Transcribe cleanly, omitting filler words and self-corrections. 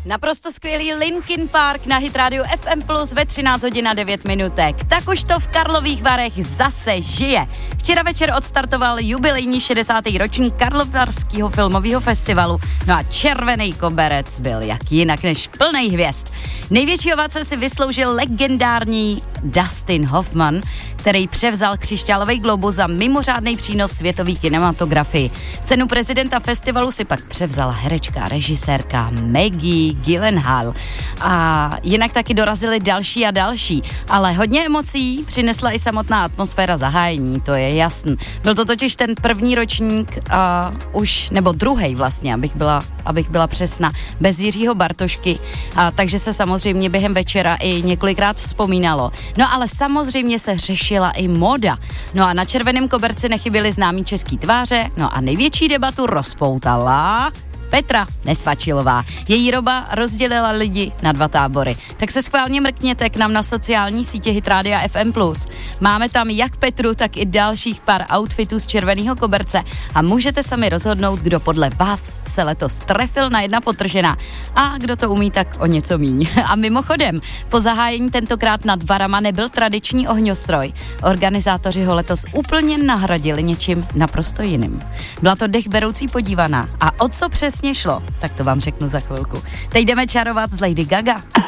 Naprosto skvělý Linkin Park na Hit Radio FM Plus ve 13 hodin a 9 minutek. Tak už to v Karlových Varech zase žije. Včera večer odstartoval jubilejní 60. ročník Karlovarského filmového festivalu. No a Červený koberec byl jak jinak než plnej hvězd. Největší ovace si vysloužil legendární Dustin Hoffman, který převzal křišťálový globus za mimořádný přínos světové kinematografii. Cenu prezidenta festivalu si pak převzala herečka a režisérka Maggie Gyllenhaal. A jinak taky dorazili další a další. Ale hodně emocí přinesla i samotná atmosféra zahájení, to je jasný. Byl to totiž ten první ročník, nebo druhej vlastně, abych byla přesná, bez Jiřího Bartošky. Takže se samozřejmě během večera i několikrát vzpomínalo. No ale samozřejmě se řešila i móda. No a na Červeném koberci nechyběly známý český tváře, no a největší debatu rozpoutala Petra Nesvačilová. Její roba rozdělila lidi na dva tábory. Tak se schválně mrkněte k nám na sociální sítě Hit Rádia FM+. Máme tam jak Petru, tak i dalších pár outfitů z Červeného koberce a můžete sami rozhodnout, kdo podle vás se letos trefil na jedna potržená a kdo to umí tak o něco míň. A mimochodem, po zahájení tentokrát nad varama nebyl tradiční ohňostroj. Organizátoři ho letos úplně nahradili něčím naprosto jiným. Byla to dechberoucí podívaná a o co přesně šlo, tak to vám řeknu za chvilku. Teď jdeme čarovat z Lady Gaga.